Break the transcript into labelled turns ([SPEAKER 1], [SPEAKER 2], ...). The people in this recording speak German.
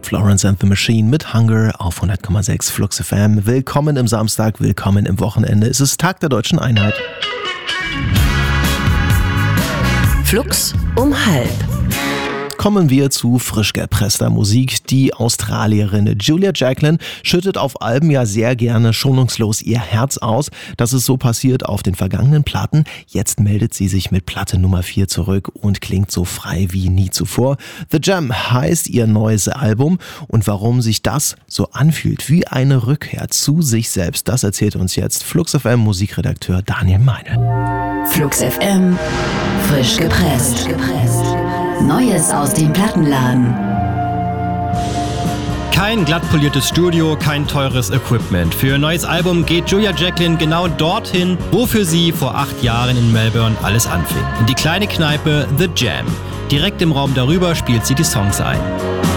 [SPEAKER 1] Florence and the Machine mit Hunger auf 100,6 Flux FM. Willkommen im Samstag, willkommen im Wochenende. Es ist Tag der Deutschen Einheit.
[SPEAKER 2] Flux um halb.
[SPEAKER 1] Kommen wir zu frisch gepresster Musik. Die Australierin Julia Jacklin schüttet auf Alben ja sehr gerne schonungslos ihr Herz aus. Das ist so passiert auf den vergangenen Platten. Jetzt meldet sie sich mit Platte Nummer 4 zurück und klingt so frei wie nie zuvor. The Jam heißt ihr neues Album und warum sich das so anfühlt wie eine Rückkehr zu sich selbst, das erzählt uns jetzt Flux FM Musikredakteur Daniel Meine.
[SPEAKER 2] Flux FM, frisch gepresst. Neues aus dem Plattenladen.
[SPEAKER 3] Kein glatt poliertes Studio, kein teures Equipment. Für ihr neues Album geht Julia Jacklin genau dorthin, wofür sie vor 8 Jahren in Melbourne alles anfing. In die kleine Kneipe The Jam. Direkt im Raum darüber spielt sie die Songs ein.